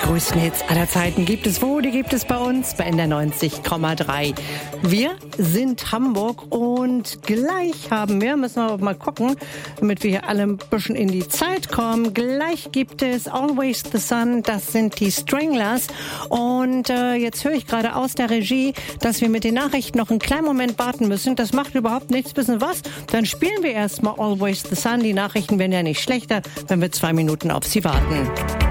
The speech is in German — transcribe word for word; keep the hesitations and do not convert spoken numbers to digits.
größten Hits aller Zeiten gibt es wo? Die gibt es bei uns bei N D R neunzig Komma drei. Wir sind Hamburg und gleich haben wir, müssen wir mal gucken, damit wir hier alle ein bisschen in die Zeit kommen. Gleich gibt es Always the Sun, das sind die Stranglers. Und äh, jetzt höre ich gerade aus der Regie, dass wir mit den Nachrichten noch einen kleinen Moment warten müssen. Das macht überhaupt nichts. Wissen was? Dann spielen wir erstmal Always the Sun. Die Nachrichten werden ja nicht schlechter, wenn wir zwei Minuten auf sie warten.